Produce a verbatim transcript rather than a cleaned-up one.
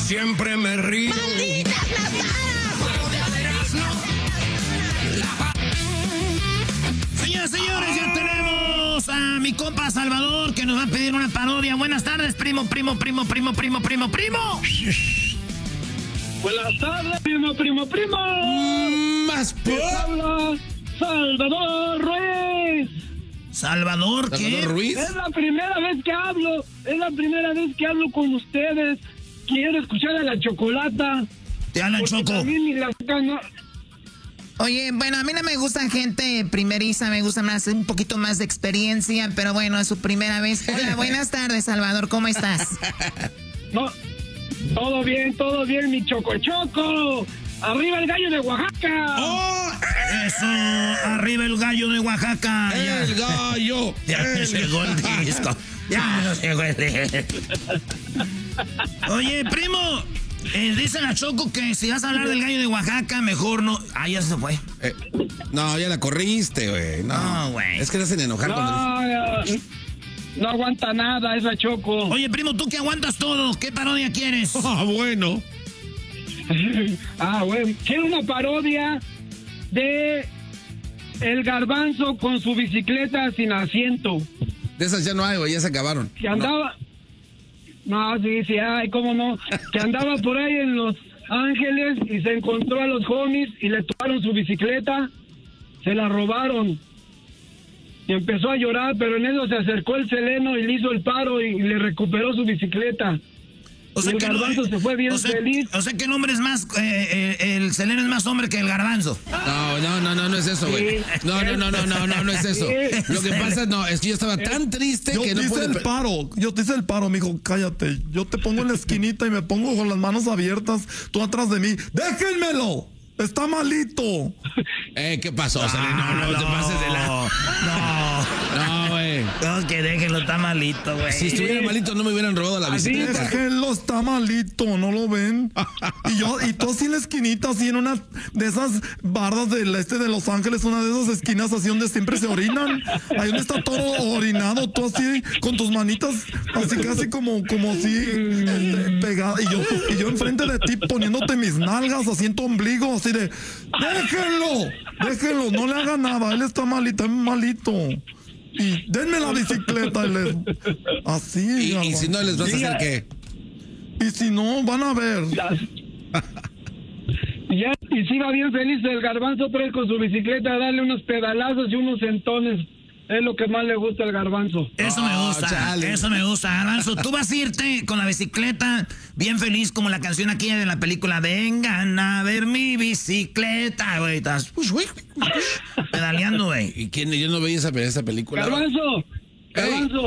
siempre me río. ¡Malditas las Señoras y señores, ya tenemos a mi compa Salvador que nos va a pedir una parodia. Buenas tardes, primo, primo, primo, primo, primo, primo, primo. Buenas tardes, primo, primo, primo. Más por... Habla Salvador Ruiz. ¿Salvador qué? ¿Salvador Ruiz? Es la primera vez que hablo, es la primera vez que hablo con ustedes. Quiero escuchar a la Chocolata. Te hablan, Choco. También ni la no. Oye, bueno, a mí no me gusta gente primeriza, me gusta más, un poquito más de experiencia, pero bueno, es su primera vez. Hola, buenas tardes, Salvador, ¿cómo estás? No, todo bien, todo bien, mi Choco Choco. ¡Arriba el gallo de Oaxaca! ¡Oh! Eso, arriba el gallo de Oaxaca. El Ya. gallo. Ya no el llegó el disco. Ya no llegó el disco. Oye, primo, eh, dice la Choco que si vas a hablar del gallo de Oaxaca, mejor no. Ah, ya se fue. Eh, no, ya la corriste, güey. No, No, güey. Es que te hacen enojar cuando... No, no, no aguanta nada esa Choco. Oye, primo, tú que aguantas todo, ¿qué parodia quieres? Ah, bueno. Ah, bueno. Quiero una parodia de El Garbanzo con su bicicleta sin asiento. De esas ya no hay, güey, ya se acabaron. Que andaba... No, sí, sí, ay, cómo no. Que andaba por ahí en Los Ángeles y se encontró a los homies y le tomaron su bicicleta. Se la robaron. Y empezó a llorar, pero en eso se acercó el Seleno y le hizo el paro y le recuperó su bicicleta. O sea, Y el que Garbanzo no- se fue bien o sea, feliz. O sea que el hombre es más, eh, eh, el Seleno es más hombre que el Garbanzo. No, no, no, no, no es eso, güey. Sí. No, no, no, no, no, no, no es eso. Sí. Lo que pasa, no, es que yo estaba tan triste Yo que te no hice pude... el paro, yo te hice el paro, mijo, cállate. Yo te pongo en la esquinita y me pongo con las manos abiertas, tú atrás de mí. ¡Déjenmelo! ¡Está malito! Eh, ¿qué pasó, Seleno? No, no te pases de la... No, No, güey. no, que déjenlo, está malito, güey. Si estuviera malito no me hubieran robado la Así bicicleta. Déjenlo, está malito, ¿no lo ven? Y yo, y tú así en la esquinita, así en una de esas bardas del este de Los Ángeles, una de esas esquinas así donde siempre se orinan. Ahí donde está todo orinado, tú así con tus manitas, así casi como, como así, este, pegada. Y yo, y yo enfrente de ti poniéndote mis nalgas, así en tu ombligo, así de, déjenlo, déjenlo, no le haga nada, él está malito, es malito. Y denme la bicicleta, y les, así. Y, y si no les vas a Sí, hacer ya- qué. Y si no, van a ver. Y ya, y sí va bien feliz el Garbanzo otra vez con su bicicleta a darle unos pedalazos y unos sentones. Es lo que más le gusta al Garbanzo. Eso me Oh, gusta, chale. eso me gusta, Garbanzo. Tú vas a irte con la bicicleta bien feliz como la canción aquí de la película Vengan a ver mi bicicleta, güey. Estás pedaleando, güey. ¿Y quién? Yo no veía esa, esa película. Garbanzo, Garbanzo.